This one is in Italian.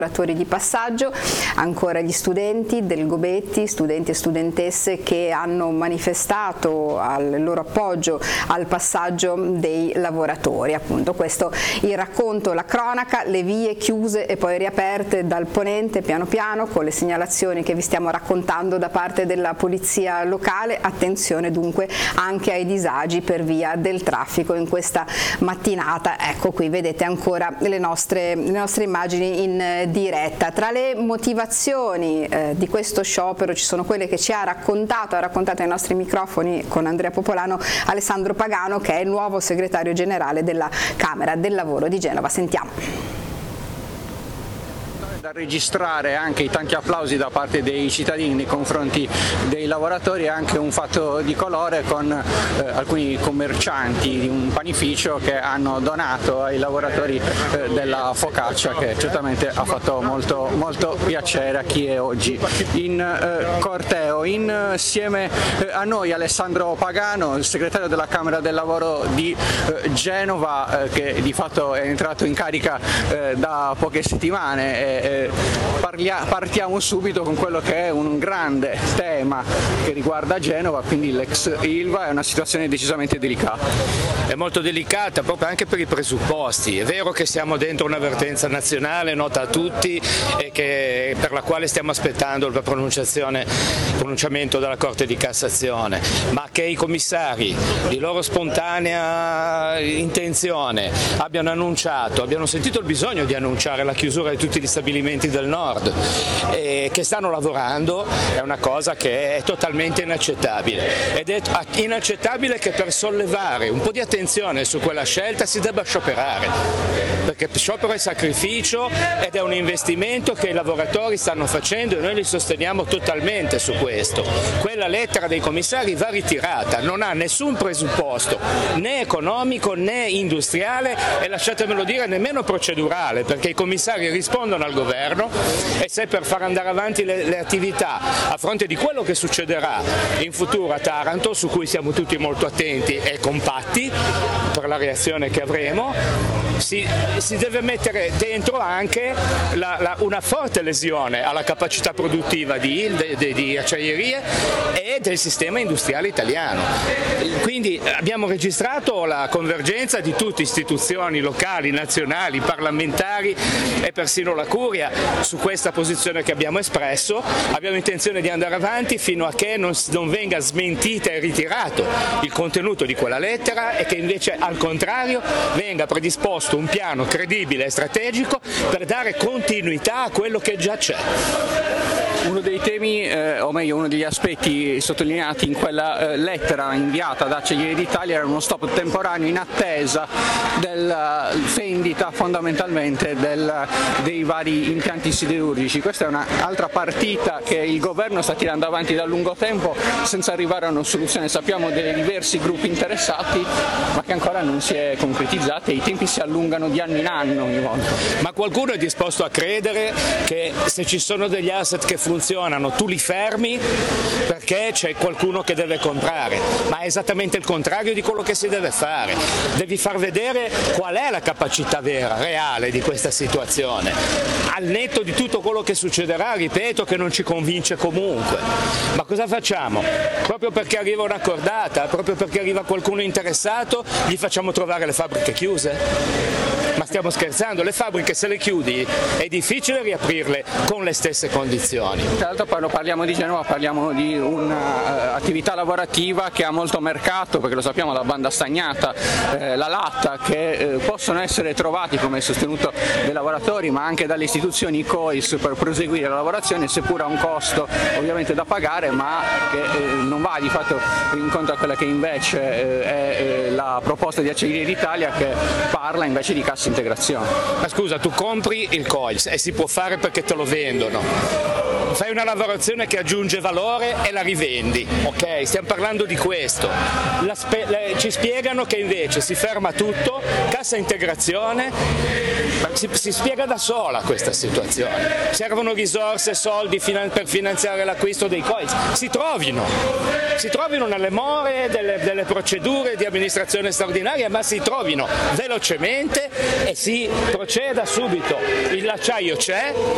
Di passaggio, ancora gli studenti del Gobetti, studenti e studentesse che hanno manifestato il loro appoggio al passaggio dei lavoratori. Appunto questo il racconto, la cronaca, le vie chiuse e poi riaperte dal ponente piano piano con le segnalazioni che vi stiamo raccontando da parte della polizia locale. Attenzione dunque anche ai disagi per via del traffico in questa mattinata. Ecco, qui vedete ancora le nostre immagini in diretta. Tra le motivazioni di questo sciopero ci sono quelle che ci ha raccontato ai nostri microfoni con Andrea Popolano Alessandro Pagano, che è il nuovo segretario generale della Camera del Lavoro di Genova. Sentiamo. Da registrare anche i tanti applausi da parte dei cittadini nei confronti dei lavoratori, anche un fatto di colore con alcuni commercianti di un panificio che hanno donato ai lavoratori della focaccia, che certamente ha fatto molto piacere a chi è oggi in corteo. Insieme a noi Alessandro Pagano, il segretario della Camera del Lavoro di Genova, che di fatto è entrato in carica da poche settimane. Partiamo subito con quello che è un grande tema che riguarda Genova, quindi l'ex Ilva. È una situazione decisamente delicata. È molto delicata proprio anche per i presupposti. È vero che siamo dentro un'avvertenza nazionale nota a tutti e per la quale stiamo aspettando il pronunciamento della Corte di Cassazione, ma che i commissari di loro spontanea intenzione abbiano sentito il bisogno di annunciare la chiusura di tutti gli stabilimenti del nord e che stanno lavorando è una cosa che è totalmente inaccettabile, ed è inaccettabile che per sollevare un po' di attenzione su quella scelta si debba scioperare, perché sciopero è sacrificio ed è un investimento che i lavoratori stanno facendo e noi li sosteniamo totalmente su questo. Quella lettera dei commissari va ritirata, non ha nessun presupposto né economico né industriale e, lasciatemelo dire, nemmeno procedurale, perché i commissari rispondono al governo e se per far andare avanti le attività a fronte di quello che succederà in futuro a Taranto, su cui siamo tutti molto attenti e compatti per la reazione che avremo, si deve mettere dentro anche una forte lesione alla capacità produttiva di acciaierie e del sistema industriale italiano. Quindi abbiamo registrato la convergenza di tutte istituzioni locali, nazionali, parlamentari e persino la Curia su questa posizione che abbiamo espresso. Abbiamo intenzione di andare avanti fino a che non venga smentita e ritirato il contenuto di quella lettera e che invece al contrario venga predisposto un piano credibile e strategico per dare continuità a quello che già c'è. Uno dei temi, o meglio uno degli aspetti sottolineati in quella lettera inviata da Acciaierie d'Italia era uno stop temporaneo in attesa della vendita fondamentalmente dei vari impianti siderurgici. Questa è un'altra partita che il governo sta tirando avanti da lungo tempo senza arrivare a una soluzione. Sappiamo dei diversi gruppi interessati, ma che ancora non si è concretizzata e i tempi si allungano di anno in anno ogni volta. Ma qualcuno è disposto a credere che se ci sono degli asset che funzionano tu li fermi perché c'è qualcuno che deve comprare? Ma è esattamente il contrario di quello che si deve fare. Devi far vedere qual è la capacità vera, reale di questa situazione. Al netto di tutto quello che succederà, ripeto che non ci convince comunque. Ma cosa facciamo? Proprio perché arriva una cordata, proprio perché arriva qualcuno interessato, gli facciamo trovare le fabbriche chiuse? Ma stiamo scherzando? Le fabbriche, se le chiudi è difficile riaprirle con le stesse condizioni. Tra l'altro quando parliamo di Genova parliamo di un'attività lavorativa che ha molto mercato, perché lo sappiamo, la banda stagnata, la latta, che possono essere trovati come sostenuto dai lavoratori ma anche dalle istituzioni COIS per proseguire la lavorazione, seppur a un costo ovviamente da pagare, ma che non va di fatto incontro a quella che invece è la proposta di Acciaierie d'Italia, che parla invece di cassa integrazione. Ma scusa, tu compri il COIS e si può fare perché te lo vendono. Fai una lavorazione che aggiunge valore e la rivendi, ok? Stiamo parlando di questo. Ci spiegano che invece si ferma tutto, cassa integrazione, si spiega da sola questa situazione. Servono risorse, soldi per finanziare l'acquisto dei COIS. Si trovino nelle more delle procedure di amministrazione straordinaria, ma si trovino velocemente e si proceda subito. L'acciaio c'è,